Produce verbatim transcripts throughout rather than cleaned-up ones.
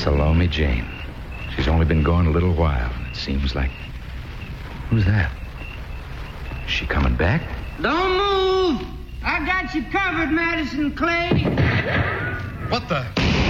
Salome Jane. She's only been gone a little while. It seems like... Who's that? Is she coming back? Don't move! I got you covered, Madison Clay. What the...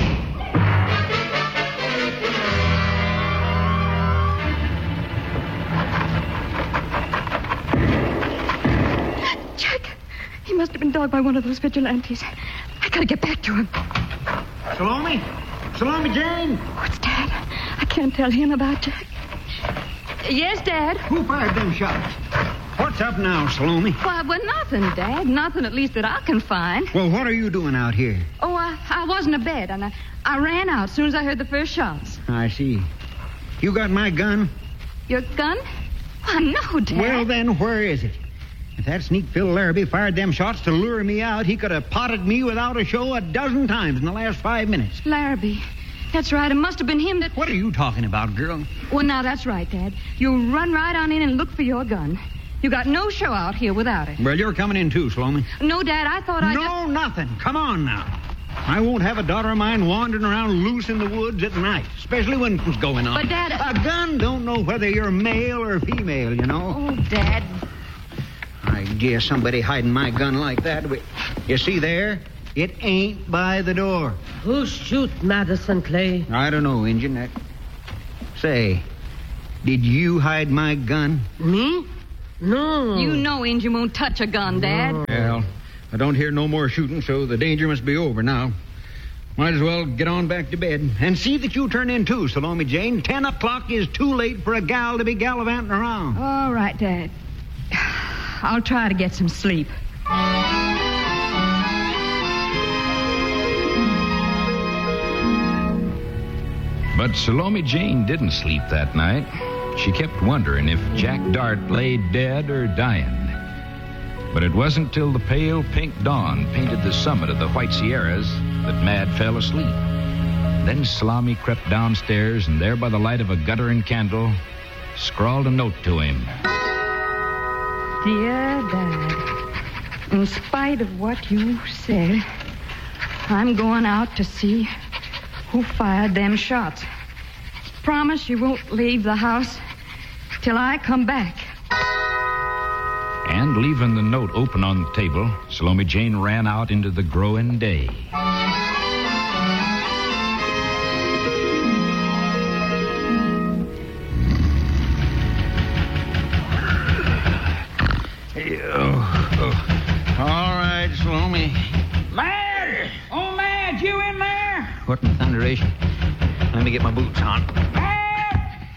He must have been dogged by one of those vigilantes. I gotta get back to him. Salome? Salome Jane? What's Dad? I can't tell him about Jack. Yes, Dad? Who fired them shots? What's up now, Salome? Why, well, nothing, Dad. Nothing, at least, that I can find. Well, what are you doing out here? Oh, I, I wasn't abed, and I, I ran out as soon as I heard the first shots. I see. You got my gun? Your gun? Why, no, Dad. Well, then, where is it? If that sneak Phil Larrabee fired them shots to lure me out, he could have potted me without a show a dozen times in the last five minutes. Larrabee. That's right. It must have been him that... What are you talking about, girl? Well, now, that's right, Dad. You run right on in and look for your gun. You got no show out here without it. Well, you're coming in too, Salome. No, Dad, I thought I No, just... nothing. Come on now. I won't have a daughter of mine wandering around loose in the woods at night, especially when it's going on. But, Dad... A gun don't know whether you're male or female, you know. Oh, Dad... I guess somebody hiding my gun like that. You see there? It ain't by the door. Who shoot Madison Clay? I don't know, Injun. That... Say, did you hide my gun? Me? No. You know Injun won't touch a gun, Dad. No. Well, I don't hear no more shooting, so the danger must be over now. Might as well get on back to bed. And see that you turn in too, Salome Jane. Ten o'clock is too late for a gal to be gallivanting around. All right, Dad. I'll try to get some sleep. But Salome Jane didn't sleep that night. She kept wondering if Jack Dart lay dead or dying. But it wasn't till the pale pink dawn painted the summit of the White Sierras that Mad fell asleep. Then Salome crept downstairs, and there by the light of a guttering candle, scrawled a note to him. Dear Dad, in spite of what you said, I'm going out to see who fired them shots. Promise you won't leave the house till I come back. And leaving the note open on the table, Salome Jane ran out into the growing day. Oh, oh. All right, Salome. Mad! Oh, Mad, you in there? What in thunderation? Let me get my boots on. Mad!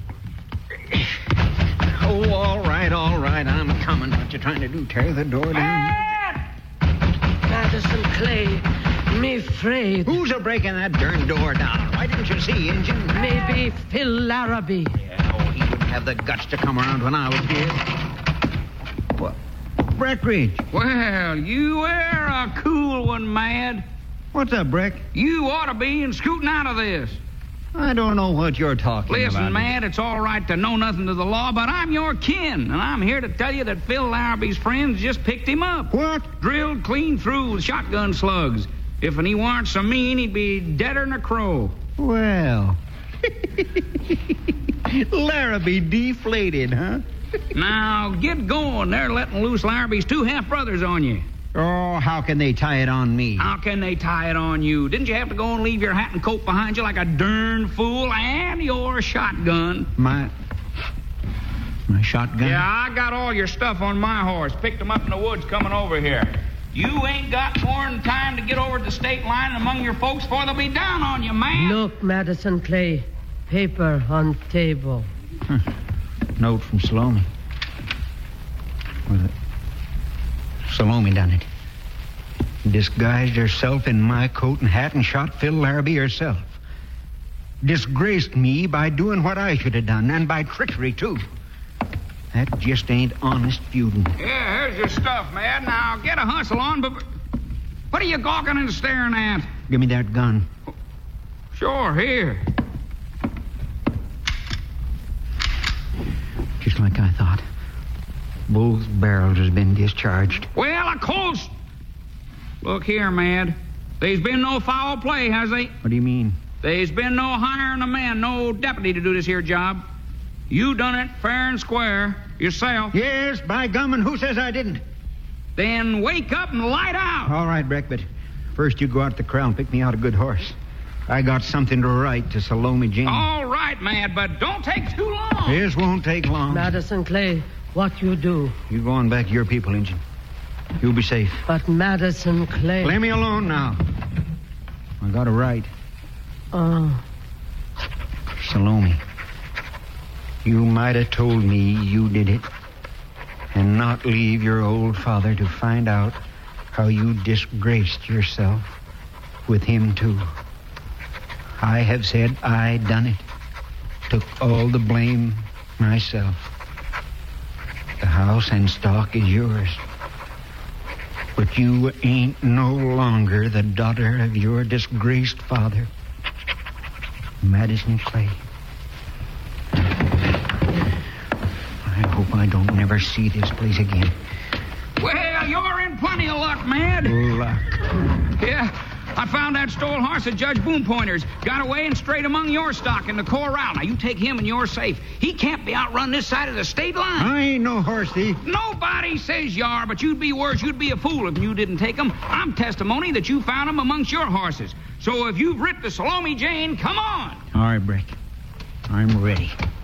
Oh, all right, all right. I'm coming. What you trying to do? Tear the door down? Mad! Madison Clay, me afraid. Who's a breaking that darn door down? Why didn't you see, Injun? Maybe Phil Larrabee. Yeah, oh, he wouldn't have the guts to come around when I was here. What? Breckenridge. Well, you were a cool one, Mad. What's up, Breck? You ought to be in scooting out of this. I don't know what you're talking Listen, about. Mad, it's all right to know nothing to the law, but I'm your kin, and I'm here to tell you that Phil Larrabee's friends just picked him up. What? Drilled clean through with shotgun slugs. If he weren't so mean, he'd be deader than a crow. Well. Larrabee deflated, huh? Now, get going. They're letting loose Larrabee's two half-brothers on you. Oh, how can they tie it on me? How can they tie it on you? Didn't you have to go and leave your hat and coat behind you like a darn fool? And your shotgun. My... My shotgun? Yeah, I got all your stuff on my horse. Picked them up in the woods coming over here. You ain't got more than time to get over to the state line among your folks before they'll be down on you, man. Look, Madison Clay, paper on table. Huh. Note from Salome. Was it? Salome done it. Disguised herself in my coat and hat and shot Phil Larrabee herself. Disgraced me by doing what I should have done, and by trickery, too. That just ain't honest feuding. Yeah, here's your stuff, man. Now, get a hustle on, but... What are you gawking and staring at? Give me that gun. Sure, here. Just like I thought. Both barrels has been discharged. Well, of course. Look here, Mad. There's been no foul play, has they? What do you mean? There's been no hiring a man, no deputy to do this here job. You done it fair and square yourself. Yes, by gum, and who says I didn't? Then wake up and light out. All right, Breck, but first you go out to the corral and pick me out a good horse. I got something to write to Salome Jane. All right, man, but don't take too long. This won't take long. Madison Clay, what you do? You go on back to your people, Injun. You'll be safe. But Madison Clay... Leave me alone now. I got to write. Oh. Salome, you might have told me you did it and not leave your old father to find out how you disgraced yourself with him, too. I have said I done it. Took all the blame myself. The house and stock is yours. But you ain't no longer the daughter of your disgraced father, Madison Clay. I hope I don't never see this place again. Well, you're in plenty of luck, Mad. Luck. Yeah, I found that stolen horse at Judge Boone Pointer's. Got away and straight among your stock in the corral. Now, you take him and you're safe. He can't be outrun this side of the state line. I ain't no horse thief. Nobody says you are, but you'd be worse. You'd be a fool if you didn't take him. I'm testimony that you found him amongst your horses. So if you've writ to Salome Jane, come on. All right, Breck. I'm ready.